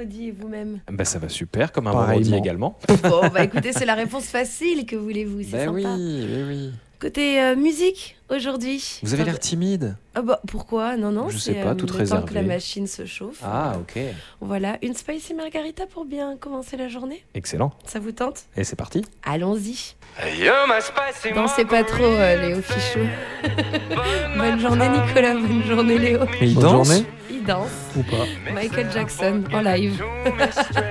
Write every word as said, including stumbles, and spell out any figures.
vendredi et vous-même? Bah ça va super, comme un Pareillement. vendredi également. Bon, bah écoutez, c'est la réponse facile, que voulez-vous, c'est Ben sympa. oui, oui, oui. Côté euh, musique, aujourd'hui. Vous avez l'air timide. Ah bah pourquoi? Non, non, Je c'est sais pas, euh, toute le temps que la réservée. machine se chauffe. Ah, ok. Voilà, une spicy margarita pour bien commencer la journée. Excellent. Ça vous tente? Et c'est parti. Allons-y. Dansez pas trop, euh, Léo Fichou. Bonne journée, Nicolas. Bonne journée, Léo. Et il Bonne danse journée. Il danse. Ou pas. Michael Jackson en live.